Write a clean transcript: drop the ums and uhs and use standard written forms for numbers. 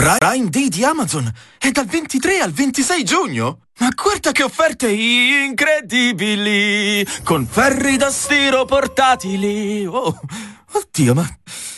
Prime Day di Amazon è dal 23 al 26 giugno. Ma guarda che offerte incredibili! Con ferri da stiro portatili. Oh, oddio, ma